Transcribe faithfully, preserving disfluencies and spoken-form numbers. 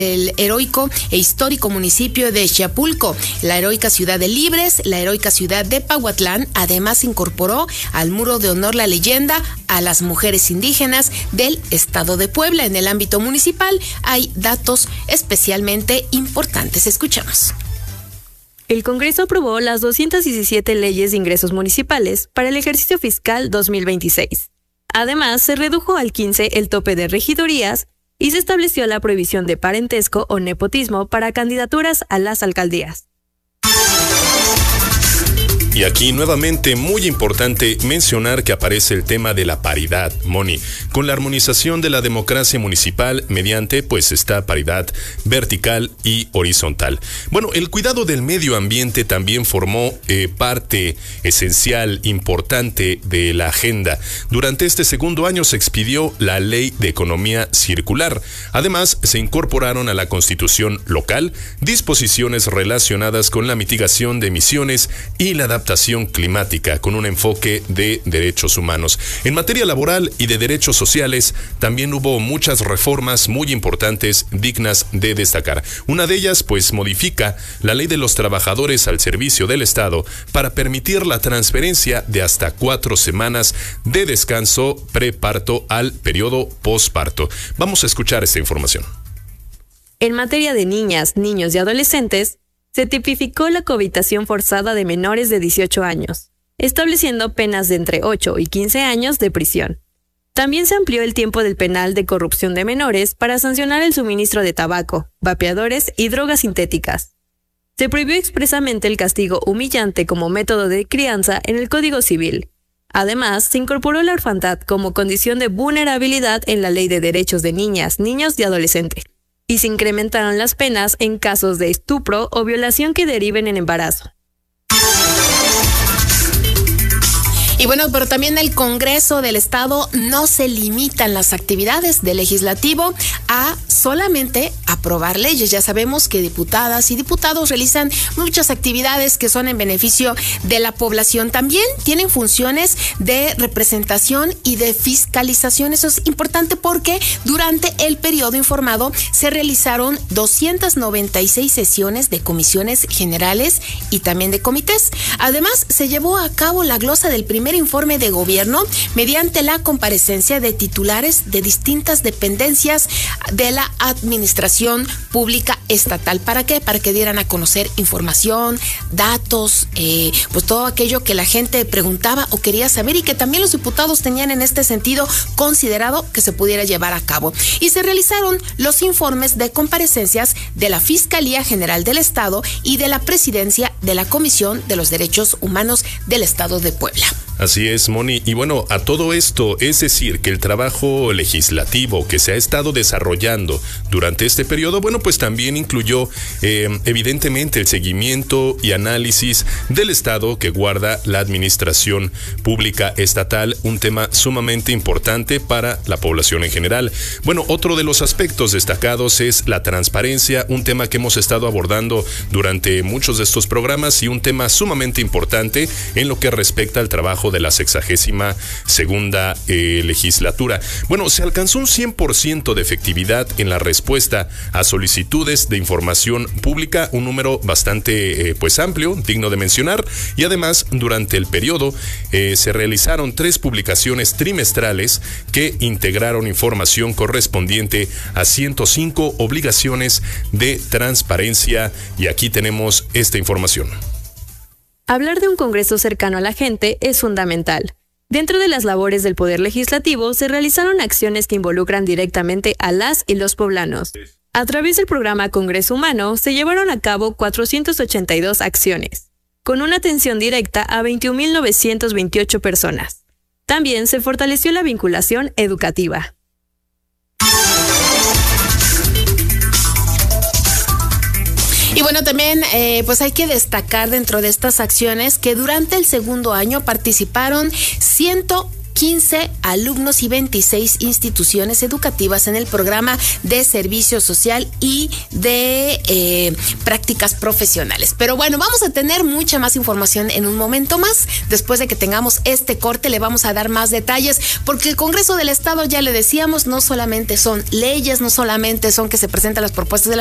el heroico e histórico municipio de Ixapulco, la heroica ciudad de Libres, la heroica ciudad de Pahuatlán. Además incorporó al muro de honor la leyenda a las mujeres indígenas del estado de Puebla. En el ámbito municipal hay datos especialmente importantes. Escuchamos. El Congreso aprobó las doscientas diecisiete leyes de ingresos municipales para el ejercicio fiscal dos mil veintiséis. Además, se redujo al quince el tope de regidurías y se estableció la prohibición de parentesco o nepotismo para candidaturas a las alcaldías. Y aquí nuevamente muy importante mencionar que aparece el tema de la paridad, Moni, con la armonización de la democracia municipal mediante pues esta paridad vertical y horizontal. Bueno, el cuidado del medio ambiente también formó eh, parte esencial, importante de la agenda. Durante este segundo año se expidió la Ley de Economía Circular. Además, se incorporaron a la Constitución local disposiciones relacionadas con la mitigación de emisiones y la adaptación climática con un enfoque de derechos humanos. En materia laboral y de derechos sociales también hubo muchas reformas muy importantes dignas de destacar. Una de ellas pues modifica la ley de los trabajadores al servicio del Estado para permitir la transferencia de hasta cuatro semanas de descanso preparto al periodo posparto. Vamos a escuchar esta información. En materia de niñas, niños y adolescentes, se tipificó la cohabitación forzada de menores de dieciocho años, estableciendo penas de entre ocho y quince años de prisión. También se amplió el tiempo del penal de corrupción de menores para sancionar el suministro de tabaco, vapeadores y drogas sintéticas. Se prohibió expresamente el castigo humillante como método de crianza en el Código Civil. Además, se incorporó la orfandad como condición de vulnerabilidad en la Ley de Derechos de Niñas, Niños y Adolescentes. Y se incrementaron las penas en casos de estupro o violación que deriven en embarazo. Y bueno, pero también el Congreso del Estado no se limitan las actividades del legislativo a solamente aprobar leyes. Ya sabemos que diputadas y diputados realizan muchas actividades que son en beneficio de la población. También tienen funciones de representación y de fiscalización. Eso es importante porque durante el periodo informado se realizaron doscientas noventa y seis sesiones de comisiones generales y también de comités. Además, se llevó a cabo la glosa del primer informe de gobierno mediante la comparecencia de titulares de distintas dependencias de la administración pública estatal. ¿Para qué? Para que dieran a conocer información, datos, eh, pues todo aquello que la gente preguntaba o quería saber y que también los diputados tenían en este sentido considerado que se pudiera llevar a cabo. Y se realizaron los informes de comparecencias de la Fiscalía General del Estado y de la Presidencia de la Comisión de los Derechos Humanos del Estado de Puebla. Así es, Moni. Y bueno, a todo esto, es decir, que el trabajo legislativo que se ha estado desarrollando durante este periodo, bueno, pues también incluyó eh, evidentemente el seguimiento y análisis del estado que guarda la administración pública estatal, un tema sumamente importante para la población en general. Bueno, otro de los aspectos destacados es la transparencia, un tema que hemos estado abordando durante muchos de estos programas y un tema sumamente importante en lo que respecta al trabajo de la sexagésima segunda eh, legislatura. Bueno, se alcanzó un cien por ciento de efectividad en la respuesta a solicitudes de información pública, un número bastante eh, pues amplio, digno de mencionar, y además durante el periodo eh, se realizaron tres publicaciones trimestrales que integraron información correspondiente a ciento cinco obligaciones de transparencia, y aquí tenemos esta información. Hablar de un Congreso cercano a la gente es fundamental. Dentro de las labores del Poder Legislativo se realizaron acciones que involucran directamente a las y los poblanos. A través del programa Congreso Humano se llevaron a cabo cuatrocientas ochenta y dos acciones, con una atención directa a veintiún mil novecientas veintiocho personas. También se fortaleció la vinculación educativa. Y bueno, también eh, pues hay que destacar dentro de estas acciones que durante el segundo año participaron ciento quince alumnos y veintiséis instituciones educativas en el programa de servicio social y de eh, prácticas profesionales. Pero bueno, vamos a tener mucha más información en un momento más. Después de que tengamos este corte, le vamos a dar más detalles, porque el Congreso del Estado, ya le decíamos, no solamente son leyes, no solamente son que se presentan las propuestas de la